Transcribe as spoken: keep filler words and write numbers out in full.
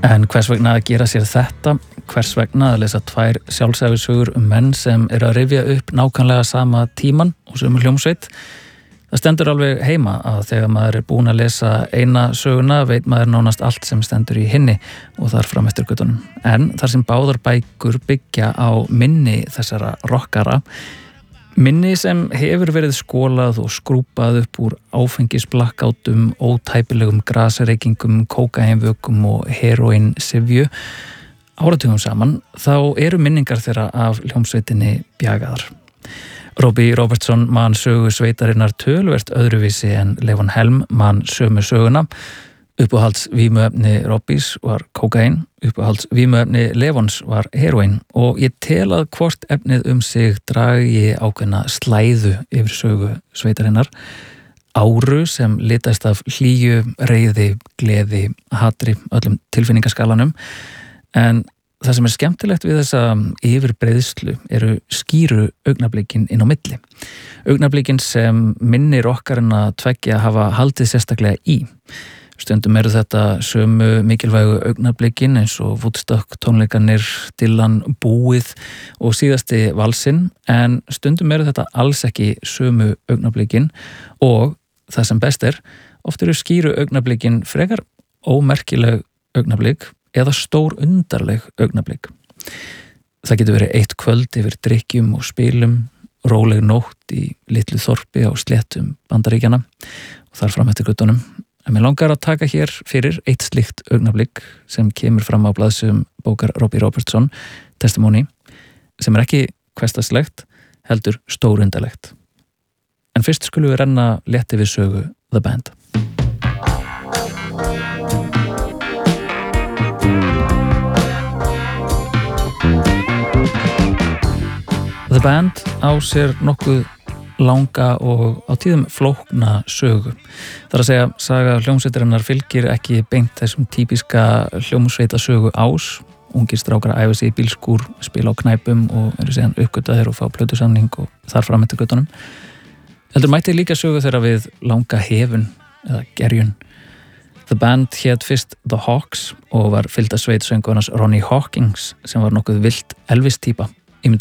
En hvers vegna að gera sér þetta? Hvers vegna að lesa tvær sjálfsævisögur um menn sem eru að rifja upp nákvæmlega sama tíman og sömu hljómsveit? Það stendur alveg heima að þegar maður er búinn að lesa eina söguna veit maður nánast allt sem stendur í hinni og þar fram eftir göttunum. En þar sem báðar bækur byggja á minni þessara rockara, minni sem hefur verið skólað og skrúpað upp úr áfengisblakkátum, ótæpilegum grasreykingum, kókaínvökum og heroínsifju áratugum saman, þá eru minningar þeirra af hljómsveitinni bjagaðar. Robbie Robertson man sögu sveitarinnar töluvert öðruvísi en Levon Helm man sömu söguna. Uppáhalds vímuefni Robbies var kókaín, uppáhalds vímuefni Levons var heroín og ég tel að hvort efnið um sig dragi ákveðna slæðu yfir sögu sveitarinnar. Áru sem litast af hlýju, reiði, gleði, hatri, öllum tilfinningaskalanum. En það sem er skemmtilegt við þessa yfirbreiðslu eru skýru augnablikin inn á milli. Augnablikin sem minnir okkar en að tveggja hafa haldið sérstaklega í. Stundum eru þetta sömu mikilvægu augnablikin eins og Woodstock tónleikarnir, Dylan, búið og síðasti valsinn, en stundum eru þetta alls ekki sömu augnablikin og það sem best er, oft eru skýru augnablikin frekar ómerkileg augnablik eða stór undarleg augnablik. Það getur verið eitt kvöld yfir drykkjum og spilum, róleg nótt í litlu þorpi á sléttum Bandaríkjanna og þar fram eftir göttunum. En mér langar að taka hér fyrir eitt slíkt augnablik sem kemur fram á blaðsíðum bókar Robbie Robertson, Testimony, sem er ekki hversdagslegt, heldur stórundarlegt. En fyrst skulum við renna létti við sögu The Band. The Band á sér nokkuð langa og á tíðum flókna sögu. Það er að segja, saga hljómsveitarinnar fylgir ekki beint þessum típiska hljómsveitasögu ás. Ungir strákar æfa sig í bílskúr, spila á knæpum og eru síðan uppgötaðir og fá plötusamning og þar fram eftir göttunum. Heldur mætti líka sögu þeirra við langa hefun eða gerjun. The Band hét fyrst The Hawks og var fylgda sveit söngvarans Ronnie Hawkins sem var nokkuð villt Elvis-týpa.